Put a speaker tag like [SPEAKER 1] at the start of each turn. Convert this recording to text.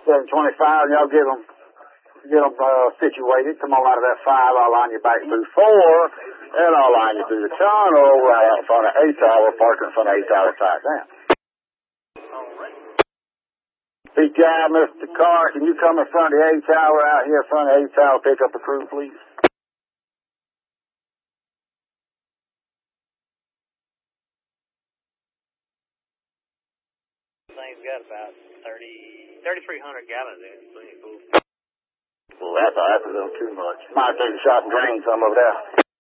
[SPEAKER 1] 725, y'all get them situated. Come on out of that 5, I'll line you back through 4, and I'll line you through the tunnel right out in front of 8 Tower, parking in front of 8 Tower, tight down. PTI, Mr. Carr, can you come in front of the 8 Tower out here in front of 8 Tower, pick up the crew, please?
[SPEAKER 2] Thing's got about 3,300 gallons in it.
[SPEAKER 1] Well, that's a little too much. Might take a shot and drain some of it out.